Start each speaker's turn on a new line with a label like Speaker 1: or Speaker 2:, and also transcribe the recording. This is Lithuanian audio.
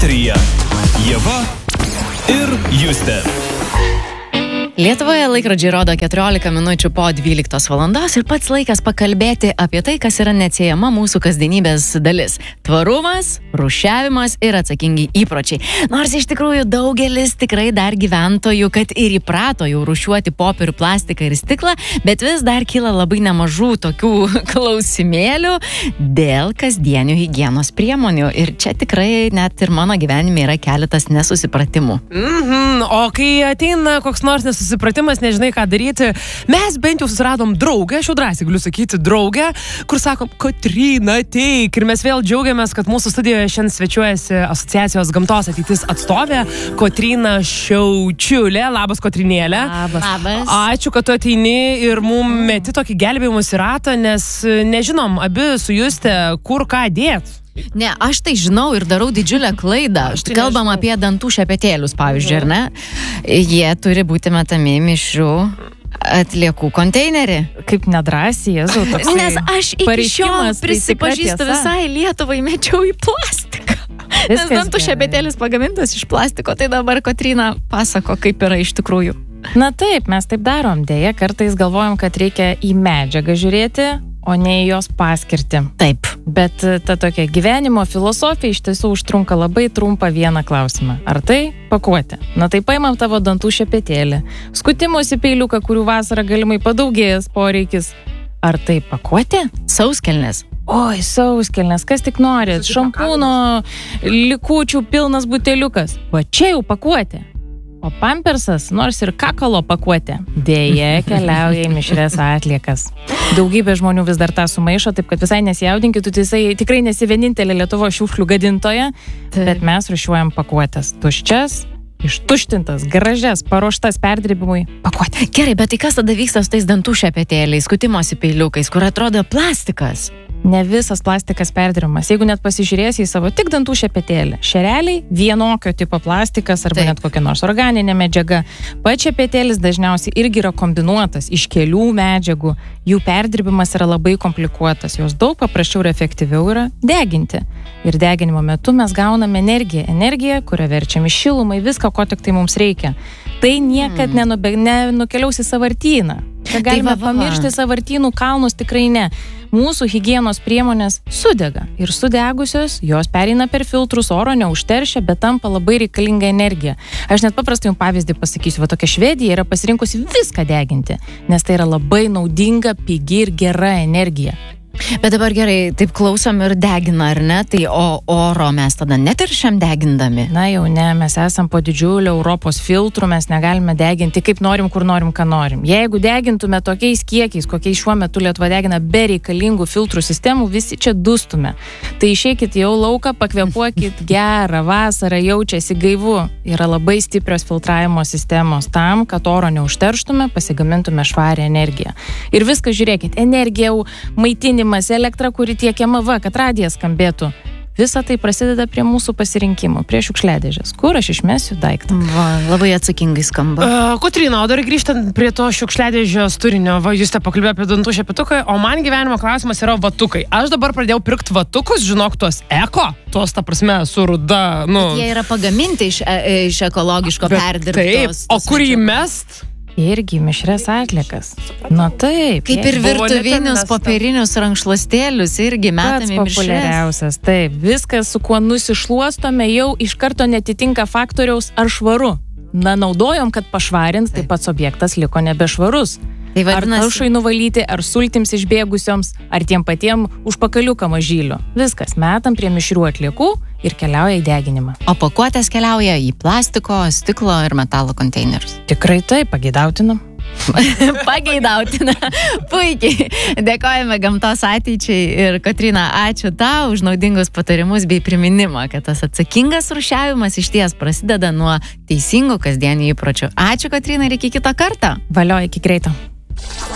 Speaker 1: Eteryje Ieva ir Justė.
Speaker 2: Lietuvoje laikrodžiai rodo 14 minučių po 12 valandos ir pats laikas pakalbėti apie tai, kas yra neatsiejama mūsų kasdienybės dalis. Tvarumas, rūšiavimas ir atsakingi įpročiai. Nors iš tikrųjų daugelis tikrai dar gyventojų, kad ir įprato jau rūšiuoti popierių, plastiką ir stiklą, bet vis dar kyla labai nemažų tokių klausimėlių dėl kasdienių higienos priemonių. Ir čia tikrai net ir mano gyvenime yra keletas nesusipratimų.
Speaker 3: O kai ateina koks nors nesusipratimas, nežinai ką daryti, mes bent jau susiradom draugę, aš jau drąsiai galiu sakyti draugę, kur sakom, Kotryna, ateik. Ir mes vėl džiaugiamės, kad mūsų studijoje šiandien svečiuojasi asociacijos Gamtos ateitis atstovė Kotryna Šiaučiulė. Labas, Kotrynėlė.
Speaker 2: Labas.
Speaker 3: Ačiū, kad tu ateini ir mum meti tokį gelbėjimosi ratą, nes nežinom abi su Juste, kur ką dėt.
Speaker 2: Ne, aš tai žinau ir darau didžiulę klaidą. Kalbam apie dantų šepetėlius, pavyzdžiui, ar ne? Jie turi būti metami mišrių atliekų konteinerį.
Speaker 4: Kaip nedrąsiai, Jėzau, toksai
Speaker 2: Nes aš iki šiol prisipažįstu visai Lietuvai mečiau į plastiką. Nes dantų šepetėlis pagamintas iš plastiko, tai dabar Kotryna pasako, kaip yra iš tikrųjų.
Speaker 4: Na taip, mes taip darom. Deja, kartais galvojam, kad reikia į medžiagą žiūrėti, o ne į jos paskirtį.
Speaker 2: Taip.
Speaker 4: Bet ta tokia gyvenimo filosofija iš tiesų užtrunka labai trumpą vieną klausimą. Ar tai pakuotė? Na tai paimam tavo dantų šepetėlį, skutimosi peiliuką, kurių vasarą galimai padaugėjęs poreikis. Ar tai pakuotė?
Speaker 2: Sauskelnės.
Speaker 4: Oi, sauskelnės, kas tik norit. Šampūno likučių pilnas buteliukas. Va čia jau pakuotė. O pampersas, nors ir kakalo pakuotė, dėja keliauja į mišrias atliekas. Daugybė žmonių vis dar tą sumaišo, taip kad visai nesijaudinkit, tu tikrai nesi vienintelė Lietuvos šiukšlių gadintoja, bet mes rūšiuojam pakuotės. Tuščias, ištuštintas, gražias, paruoštas perdirbimui pakuotė.
Speaker 2: Gerai, bet tai kas tada vyksta su tais dantų šepetėliais, skutimosi peiliukais, kur atrodo plastikas?
Speaker 4: Ne visas plastikas perdirbamas. Jeigu net pasižiūrėsi į savo tik dantų šepetėlį, šereliai vienokio tipo plastikas arba net kokia nors organinė medžiaga. Pats šepetėlis dažniausiai irgi yra kombinuotas iš kelių medžiagų. Jų perdirbimas yra labai komplikuotas. Jos daug paprasčiau ir efektyviau yra deginti. Ir deginimo metu mes gauname energiją, kurią verčiam į šilumą, viską, ko tik tai mums reikia. Tai niekad nenukeliaus į sąvartyną. Čia galime pamiršti sąvartynų kalnus, tikrai ne. Mūsų higienos priemonės sudega. Ir sudegusios, jos pereina per filtrus, oro neužteršia, bet tampa labai reikalinga energija. Aš net paprastai jums pavyzdį pasakysiu, va tokia Švedija yra pasirinkusi viską deginti, nes tai yra labai naudinga, pigi ir gera energija.
Speaker 2: Bet dabar gerai, taip klausom ir degina, ar ne? Tai oro mes tada neteršiam degindami?
Speaker 4: Na jau ne, mes esam po didžiulio Europos filtrų, mes negalime deginti kaip norim, kur norim, ką norim. Jeigu degintume tokiais kiekiais, kokiais šiuo metu Lietuva degina be reikalingų filtrų sistemų, visi čia dustume. Tai išeikit jau lauką, pakvėpuokit gerą, vasarą jaučiasi gaivu. Yra labai stiprios filtravimo sistemos tam, kad oro neužterštume, pasigamintume švarę energiją. Ir viską žiūrėkit, energija, maitinimas, elektra, kuri tiekiama, kad radijas skambėtų. Visa tai prasideda prie mūsų pasirinkimų, prie šiukšliadėžės. Kur aš išmesiu daiktą?
Speaker 2: Va, labai atsakingai skamba.
Speaker 3: Kotryna, o dar grįžtant prie to šiukšliadėžės turinio, jūs te pakalbėjo apie dantų šepetuką, o man gyvenimo klausimas yra vatukai. Aš dabar pradėjau pirkti vatukus, žinok, tuos eko, tuos, ta prasme, su ruda,
Speaker 2: Jie yra pagaminti iš ekologiško perdirbtos.
Speaker 3: Taip, o kur jį mest?
Speaker 4: Irgi mišrias atliekas. Na taip.
Speaker 2: Kaip ir virtuvinius popierinius rankšluostėlius irgi metami mišrias.
Speaker 4: Pats populiariausias. Taip, viskas, su kuo nusišluostome, jau iš karto netitinka faktoriaus ar švaru. Na, naudojom, kad pašvarint, tai pats objektas liko nebešvarus. Tai vadinasi, ar taršai nuvalyti, ar sultims išbėgusioms, ar tiem patiem užpakaliuką mažylių. Viskas, metam prie mišrių atliekų ir keliauja į deginimą.
Speaker 2: O pakuotės keliauja į plastiko, stiklo ir metalo konteinerius.
Speaker 4: Tikrai taip, pageidautina.
Speaker 2: Pageidautina. Puikiai. Dėkojame Gamtos ateičiai ir Kotryna, ačiū tau už naudingus patarimus bei priminimą, kad tas atsakingas rūšiavimas išties prasideda nuo teisingų kasdienių įpročių. Ačiū, Kotryna, ir iki kito karto.
Speaker 4: Valio, iki greito.